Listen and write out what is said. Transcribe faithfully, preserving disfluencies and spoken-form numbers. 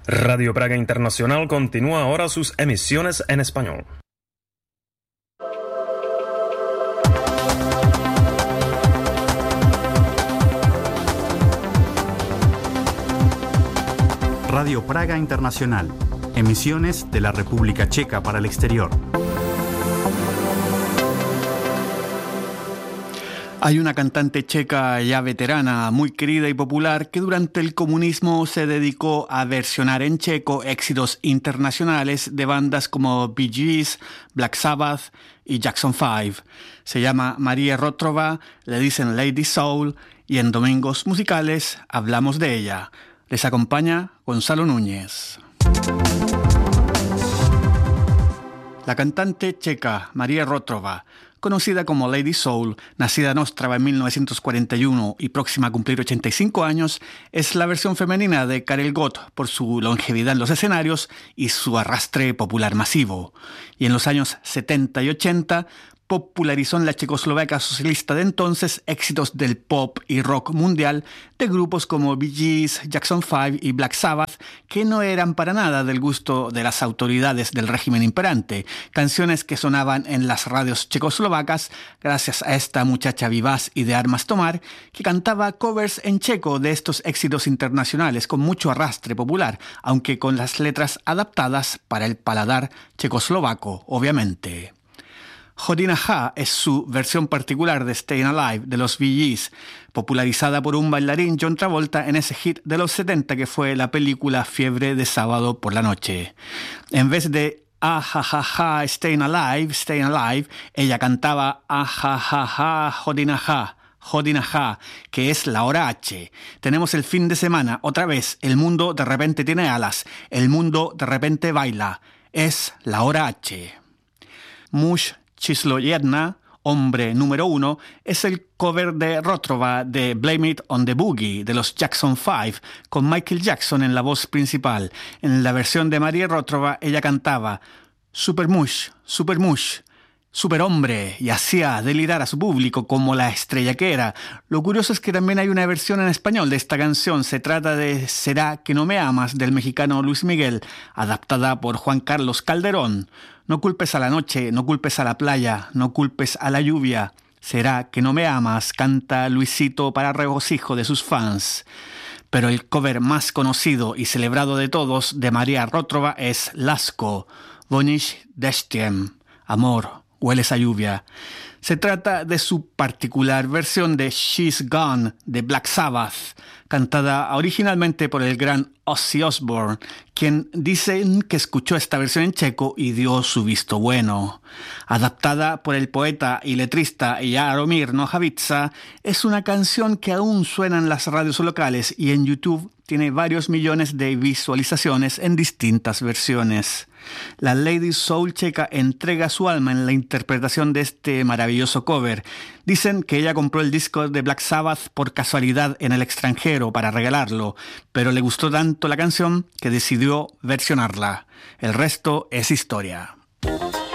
Radio Praga Internacional continúa ahora sus emisiones en español. Radio Praga Internacional, emisiones de la República Checa para el exterior. Hay una cantante checa ya veterana, muy querida y popular, que durante el comunismo se dedicó a versionar en checo éxitos internacionales de bandas como Bee Gees, Black Sabbath y Jackson five. Se llama Maria Rotrova, le dicen Lady Soul, y en Domingos Musicales hablamos de ella. Les acompaña Gonzalo Núñez. La cantante checa Maria Rotrova, conocida como Lady Soul, nacida en Ostrava en mil novecientos cuarenta y uno y próxima a cumplir ochenta y cinco años, es la versión femenina de Karel Gott por su longevidad en los escenarios y su arrastre popular masivo. Y en los años setenta y ochenta popularizó en la Checoslovaquia socialista de entonces éxitos del pop y rock mundial de grupos como Bee Gees, Jackson five y Black Sabbath, que no eran para nada del gusto de las autoridades del régimen imperante, canciones que sonaban en las radios checoslovacas gracias a esta muchacha vivaz y de armas tomar, que cantaba covers en checo de estos éxitos internacionales con mucho arrastre popular, aunque con las letras adaptadas para el paladar checoslovaco, obviamente. Hodina Ha es su versión particular de Stayin' Alive de los Bee Gees, popularizada por un bailarín John Travolta en ese hit de los setenta que fue la película Fiebre de sábado por la noche. En vez de Ah ja ja ja Stayin' Alive, Stayin' Alive, ella cantaba Ah ja ja ja Hodina Ha, Hodina Ha, que es la hora H. Tenemos el fin de semana, otra vez, el mundo de repente tiene alas, el mundo de repente baila, es la hora H. Mush Chislo Jedna, hombre número uno, es el cover de Rotrova de Blame It on the Boogie de los Jackson five, con Michael Jackson en la voz principal. En la versión de Maria Rotrova ella cantaba Super Mush, Super Mush, superhombre, y hacía delirar a su público como la estrella que era. Lo curioso es que también hay una versión en español de esta canción. Se trata de Será que no me amas, del mexicano Luis Miguel, adaptada por Juan Carlos Calderón. No culpes a la noche, no culpes a la playa, no culpes a la lluvia. Será que no me amas, canta Luisito para regocijo de sus fans. Pero el cover más conocido y celebrado de todos de Maria Rotrova es Lasko, Vonish Destiem, amor, hueles a lluvia. Se trata de su particular versión de She's Gone de Black Sabbath, cantada originalmente por el gran Ozzy Osbourne, quien dicen que escuchó esta versión en checo y dio su visto bueno. Adaptada por el poeta y letrista Jaromír Nohavica, es una canción que aún suena en las radios locales y en YouTube tiene varios millones de visualizaciones en distintas versiones. La Lady Soul checa entrega su alma en la interpretación de este maravilloso cover. Dicen que ella compró el disco de Black Sabbath por casualidad en el extranjero para regalarlo, pero le gustó tanto la canción que decidió versionarla. El resto es historia.